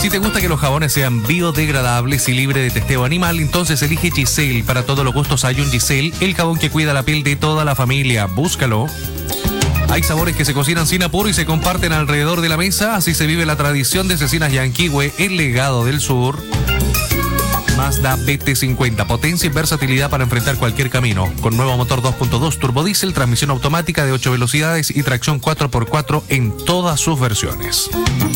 Si te gusta que los jabones sean biodegradables y libre de testeo animal, entonces elige Giselle. Para todos los gustos hay un Giselle, el jabón que cuida la piel de toda la familia. Búscalo. Hay sabores que se cocinan sin apuro y se comparten alrededor de la mesa. Así se vive la tradición de Cecinas Yanquihue, el legado del sur. Mazda BT50, potencia y versatilidad para enfrentar cualquier camino. Con nuevo motor 2.2 turbodiesel, transmisión automática de 8 velocidades y tracción 4x4 en todas sus versiones.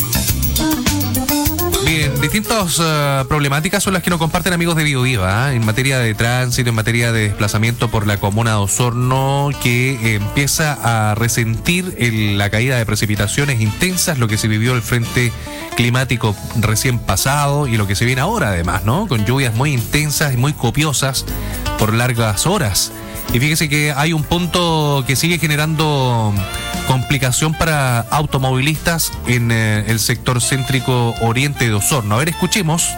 Bien, distintas problemáticas son las que nos comparten amigos de BioViva, en materia de tránsito, en materia de desplazamiento por la comuna de Osorno, que empieza a resentir la caída de precipitaciones intensas, lo que se vivió el frente climático recién pasado y lo que se viene ahora además, ¿no? Con lluvias muy intensas y muy copiosas por largas horas. Y fíjese que hay un punto que sigue generando complicación para automovilistas en el sector céntrico oriente de Osorno. A ver, escuchemos.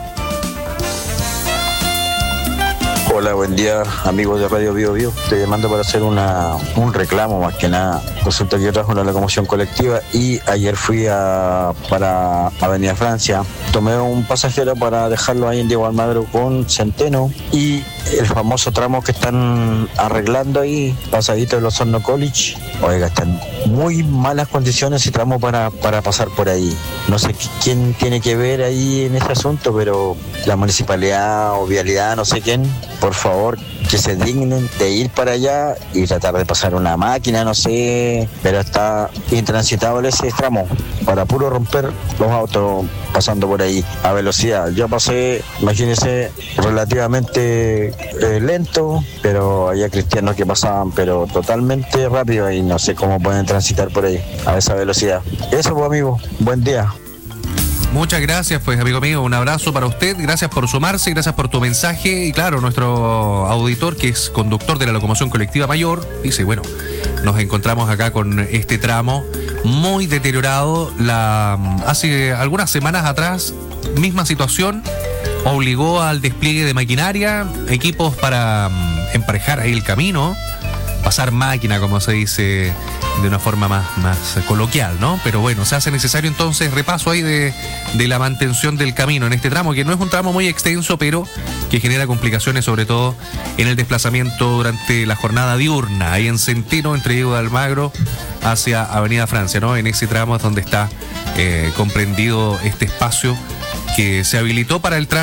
Hola, buen día, amigos de Radio Bio. Estoy llamando para hacer un reclamo, más que nada. Resulta que yo trabajo en una locomoción colectiva y ayer fui para Avenida Francia. Tomé un pasajero para dejarlo ahí en Diego Almagro con Centeno y el famoso tramo que están arreglando ahí, pasadito de los Osorno College. Oiga, están muy malas condiciones y tramo para pasar por ahí. No sé quién tiene que ver ahí en ese asunto, pero la municipalidad o vialidad, no sé quién, por favor, que se dignen de ir para allá y tratar de pasar una máquina, no sé, pero está intransitable ese tramo para puro romper los autos pasando por ahí a velocidad. Yo pasé, imagínense, relativamente lento, pero había cristianos que pasaban pero totalmente rápido y no sé cómo pueden transitar por ahí a esa velocidad. Eso, pues, amigo, buen día. Muchas gracias, pues, amigo mío, un abrazo para usted, gracias por sumarse, gracias por tu mensaje. Y claro, nuestro auditor, que es conductor de la locomoción colectiva mayor, dice, bueno, nos encontramos acá con este tramo muy deteriorado. Hace algunas semanas atrás, misma situación, obligó al despliegue de maquinaria, equipos para emparejar ahí el camino, pasar máquina, como se dice de una forma más coloquial, ¿no? Pero bueno, se hace necesario entonces repaso ahí de la mantención del camino en este tramo, que no es un tramo muy extenso, pero que genera complicaciones, sobre todo en el desplazamiento durante la jornada diurna, ahí en Centeno, entre Diego de Almagro hacia Avenida Francia, ¿no? En ese tramo es donde está comprendido este espacio que se habilitó para el tránsito